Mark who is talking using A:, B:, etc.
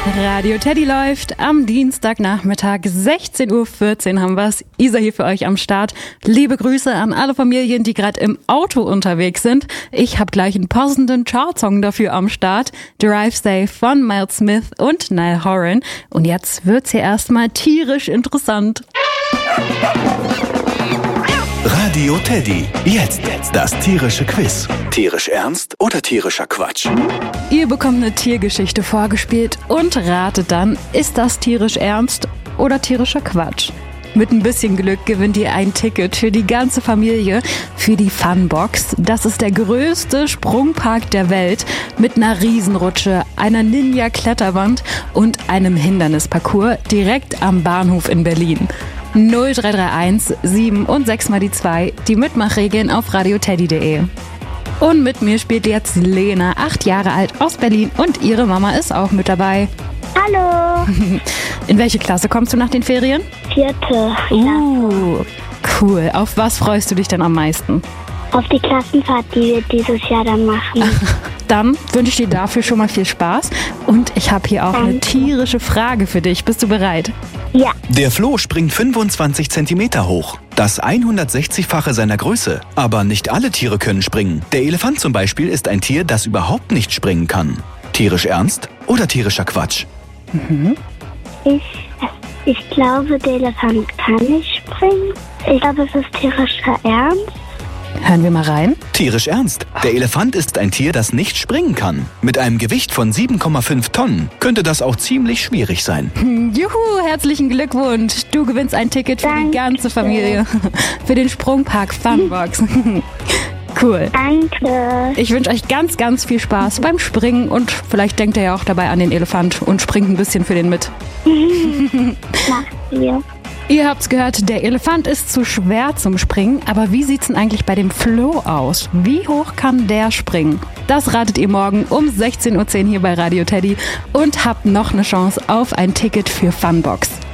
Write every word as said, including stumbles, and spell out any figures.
A: Radio Teddy läuft am Dienstagnachmittag, sechzehn Uhr vierzehn haben wir's. Isa hier für euch am Start. Liebe Grüße an alle Familien, die gerade im Auto unterwegs sind. Ich habe gleich einen passenden Chartsong dafür am Start. Drive Safe von Miles Smith und Niall Horan. Und jetzt wird's hier erstmal tierisch interessant.
B: Radio Teddy. Jetzt das tierische Quiz. Tierisch ernst oder tierischer Quatsch?
A: Ihr bekommt eine Tiergeschichte vorgespielt und ratet dann, ist das tierisch ernst oder tierischer Quatsch? Mit ein bisschen Glück gewinnt ihr ein Ticket für die ganze Familie für die Funbox. Das ist der größte Sprungpark der Welt mit einer Riesenrutsche, einer Ninja-Kletterwand und einem Hindernisparcours direkt am Bahnhof in Berlin. null drei drei eins sieben und sechs mal die zwei, die Mitmachregeln auf radioteddy punkt de. Und mit mir spielt jetzt Lena, acht Jahre alt, aus Berlin und ihre Mama ist auch mit dabei.
C: Hallo.
A: In welche Klasse kommst du nach den Ferien?
C: Vierte.
A: Uh, cool. Auf was freust du dich denn am meisten?
C: Auf die Klassenfahrt, die wir dieses Jahr dann machen.
A: Dann wünsche ich dir dafür schon mal viel Spaß. Und ich habe hier auch
C: Danke.
A: eine tierische Frage für dich. Bist du bereit?
C: Ja.
B: Der Floh springt fünfundzwanzig Zentimeter hoch. Das hundertsechzigfache seiner Größe. Aber nicht alle Tiere können springen. Der Elefant zum Beispiel ist ein Tier, das überhaupt nicht springen kann. Tierisch ernst oder tierischer Quatsch?
A: Mhm.
C: Ich, ich glaube, der Elefant kann nicht springen. Ich glaube, es ist tierischer Ernst.
A: Hören wir mal rein.
B: Tierisch ernst. Der Elefant ist ein Tier, das nicht springen kann. Mit einem Gewicht von sieben Komma fünf Tonnen könnte das auch ziemlich schwierig sein.
A: Juhu, herzlichen Glückwunsch. Du gewinnst ein Ticket für
C: Danke.
A: die ganze Familie. Für den Sprungpark Funbox. Cool.
C: Danke.
A: Ich wünsche euch ganz, ganz viel Spaß beim Springen und vielleicht denkt ihr ja auch dabei an den Elefant und springt ein bisschen für den mit.
C: Macht ihr.
A: Ihr habt's gehört, der Elefant ist zu schwer zum Springen, aber wie sieht's denn eigentlich bei dem Floh aus? Wie hoch kann der springen? Das ratet ihr morgen um sechzehn Uhr zehn hier bei Radio Teddy und habt noch eine Chance auf ein Ticket für Funbox.